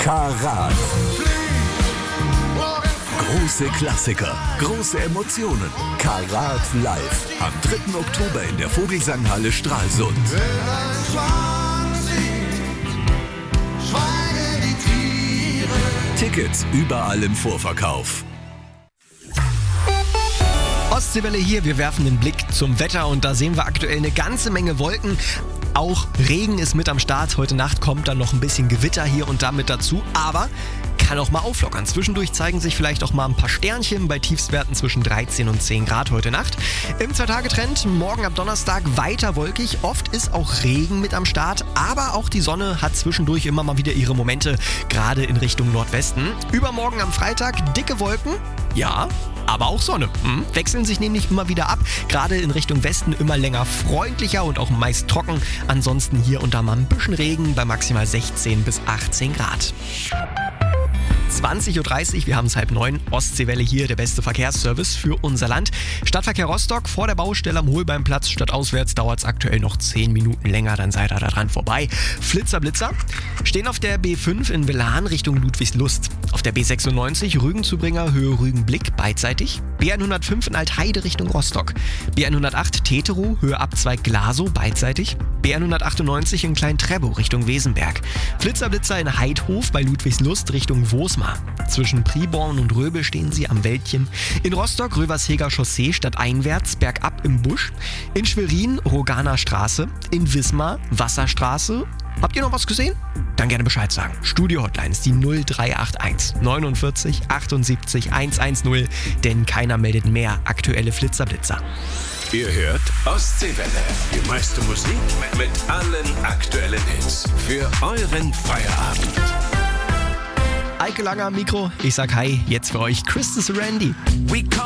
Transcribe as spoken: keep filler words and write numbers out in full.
Karat. Große Klassiker, große Emotionen. Karat live. Am dritten Oktober in der Vogelsanghalle Stralsund. Tickets überall im Vorverkauf. Ostseewelle hier, wir werfen den Blick zum Wetter und da sehen wir aktuell eine ganze Menge Wolken. Auch Regen ist mit am Start. Heute Nacht kommt dann noch ein bisschen Gewitter hier und da mit dazu, aber kann auch mal auflockern. Zwischendurch zeigen sich vielleicht auch mal ein paar Sternchen bei Tiefstwerten zwischen dreizehn und zehn Grad heute Nacht. Im Zwei-Tage-Trend morgen ab Donnerstag weiter wolkig. Oft ist auch Regen mit am Start, aber auch die Sonne hat zwischendurch immer mal wieder ihre Momente, gerade in Richtung Nordwesten. Übermorgen am Freitag dicke Wolken, ja, aber auch Sonne. Hm? Wechseln sich nämlich immer wieder ab. Gerade in Richtung Westen immer länger freundlicher und auch meist trocken. Ansonsten hier und da mal ein bisschen Regen bei maximal sechzehn bis achtzehn Grad. zwanzig Uhr dreißig, wir haben es halb neun. Ostseewelle hier, der beste Verkehrsservice für unser Land. Stadtverkehr Rostock vor der Baustelle am Holbeimplatz. Stadtauswärts dauert es aktuell noch zehn Minuten länger, dann seid ihr da dran vorbei. Flitzer, Blitzer. Stehen auf der B fünf in Velan Richtung Ludwigslust. Auf der B sechsundneunzig Rügenzubringer Höhe Rügenblick beidseitig. B hundertfünf in Altheide Richtung Rostock. B hundertacht Teterow Höhe Abzweig Glasow beidseitig. B hundertachtundneunzig in Klein-Treppow Richtung Wesenberg. Flitzer, Blitzer in Heidhof bei Ludwigslust Richtung Wosmar. Zwischen Priborn und Röbel stehen sie am Wäldchen. In Rostock Röversheger Chaussee stadteinwärts bergab im Busch. In Schwerin Roganer Straße. In Wismar Wasserstraße. Habt ihr noch was gesehen? Dann gerne Bescheid sagen. Studio-Hotline ist die null drei acht eins neunundvierzig achtundsiebzig hundertzehn, denn keiner meldet mehr aktuelle Flitzer-Blitzer. Ihr hört Ostseewelle. Die meiste Musik mit allen aktuellen Hits. Für euren Feierabend. Eike Langer am Mikro. Ich sag hi, jetzt für euch Christus Randy. We